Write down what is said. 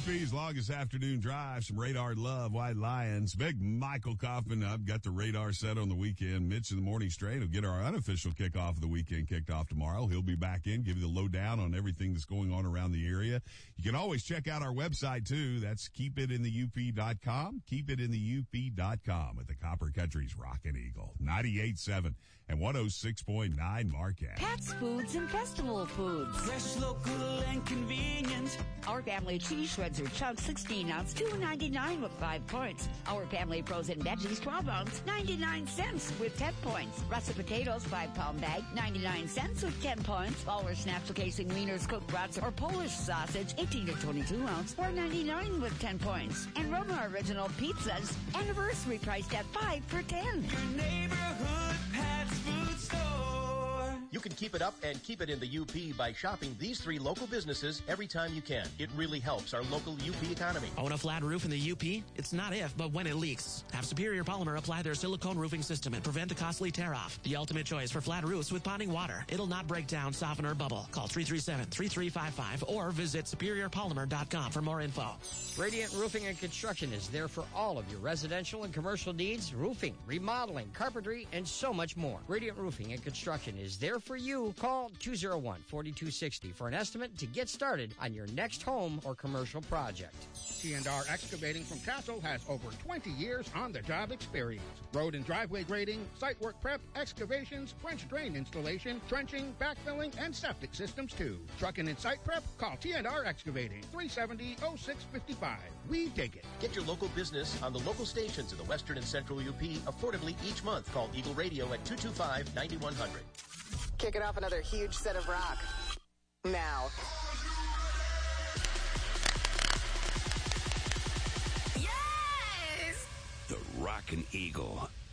UP's longest afternoon drive, some Radar Love, White Lions. Big Michael Kaufman. I've got the radar set on the weekend. Mitch in the morning straight will get our unofficial kickoff of the weekend kicked off tomorrow. He'll be back in, give you the lowdown on everything that's going on around the area. You can always check out our website too. That's keepitintheup.com. Keepitintheup.com with the Copper Country's Rockin' Eagle. 98.7 and 106.9 Marquette. Pat's Foods and Festival Foods. Fresh, local, and convenient. Our family cheese shreds or chunks, 16 ounce, $2.99 with 5 points. Our family frozen veggies, 12 ounce, 99 cents with 10 points. Russet potatoes, 5-pound bag, 99 cents with 10 points. Our snacks casing wieners, cooked brats, or Polish sausage, 18 to 22 ounce, $4.99 with 10 points. And Roma Original Pizzas, anniversary priced at 5 for 10. Your neighborhood Pat's Food Store. You can keep it up and keep it in the UP by shopping these 3 local businesses every time you can. It really helps our local UP economy. Own a flat roof in the UP? It's not if, but when it leaks. Have Superior Polymer apply their silicone roofing system and prevent the costly tear-off. The ultimate choice for flat roofs with ponding water. It'll not break down, soften, or bubble. Call 337-3355 or visit superiorpolymer.com for more info. Radiant Roofing and Construction is there for all of your residential and commercial needs, roofing, remodeling, carpentry, and so much more. Radiant Roofing and Construction is there for you. Call 201-4260 for an estimate to get started on your next home or commercial project. T&R Excavating from Castle has over 20 years on-the-job experience. Road and driveway grading, site work prep, excavations, French drain installation, trenching, backfilling, and septic systems too. Trucking and site prep? Call T&R Excavating, 370-0655. We dig it. Get your local business on the local stations in the Western and Central UP affordably each month. Call Eagle Radio at 225-9100. Kicking off another huge set of rock. Now. Yes! The Rockin' Eagle